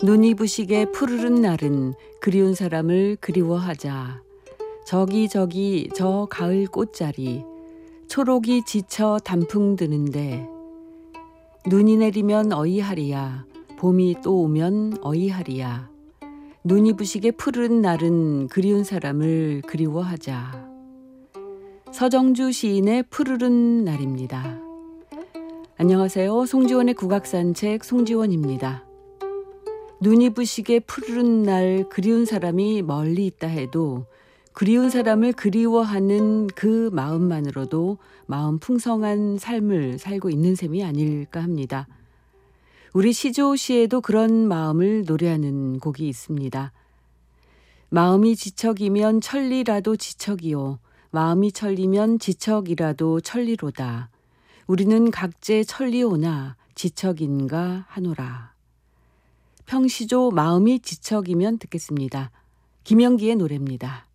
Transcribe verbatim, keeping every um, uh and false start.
눈이 부시게 푸르른 날은 그리운 사람을 그리워하자. 저기 저기 저 가을 꽃자리 초록이 지쳐 단풍 드는데 눈이 내리면 어이하리야 봄이 또 오면 어이하리야 눈이 부시게 푸르른 날은 그리운 사람을 그리워하자. 서정주 시인의 푸르른 날입니다. 안녕하세요. 송지원의 국악산책 송지원입니다. 눈이 부시게 푸르른 날 그리운 사람이 멀리 있다 해도 그리운 사람을 그리워하는 그 마음만으로도 마음 풍성한 삶을 살고 있는 셈이 아닐까 합니다. 우리 시조시에도 그런 마음을 노래하는 곡이 있습니다. 마음이 지척이면 천리라도 지척이요 마음이 천리면 지척이라도 천리로다. 우리는 각제 천리오나 지척인가 하노라. 평시조 마음이 지척이면 듣겠습니다. 김영기의 노래입니다.